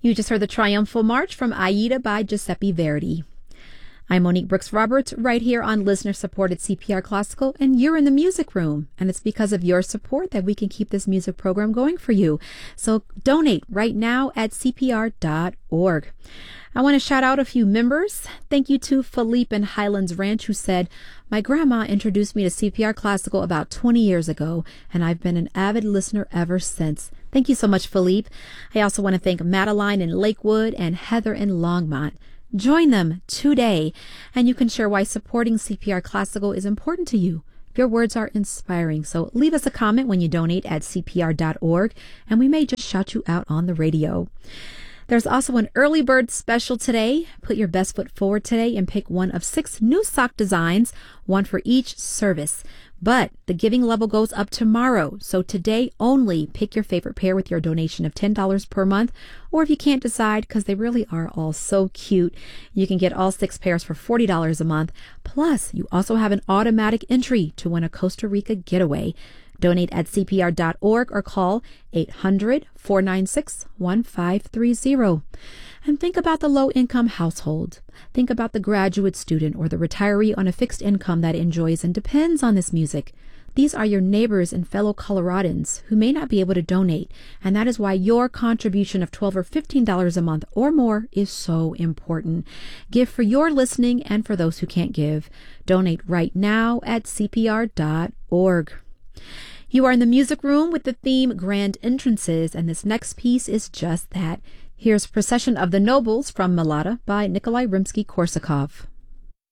You just heard the Triumphal March from Aida by Giuseppe Verdi. I'm Monique Brooks-Roberts, right here on listener-supported CPR Classical, and you're in the music room. And it's because of your support that we can keep this music program going for you. So donate right now at CPR.org. I want to shout out a few members. Thank you to Philippe in Highlands Ranch, who said, "My grandma introduced me to CPR Classical about 20 years ago, and I've been an avid listener ever since." Thank you so much, Philippe. I also want to thank Madeline in Lakewood and Heather in Longmont. Join them today, and you can share why supporting CPR Classical is important to you. Your words are inspiring, so leave us a comment when you donate at CPR.org, and we may just shout you out on the radio. There's also an early bird special today. Put your best foot forward today and pick one of 6 new sock designs, one for each service. But the giving level goes up tomorrow, so today only pick your favorite pair with your donation of $10 per month, or if you can't decide, because they really are all so cute, you can get all 6 pairs for $40 a month. Plus, you also have an automatic entry to win a Costa Rica getaway. Donate at CPR.org or call 800-496-1530. And think about the low-income household. Think about the graduate student or the retiree on a fixed income that enjoys and depends on this music. These are your neighbors and fellow Coloradans who may not be able to donate, and that is why your contribution of $12 or $15 a month or more is so important. Give for your listening and for those who can't give. Donate right now at CPR.org. You are in the music room with the theme Grand Entrances, and this next piece is just that. Here's Procession of the Nobles from Mlada by Nikolai Rimsky-Korsakov.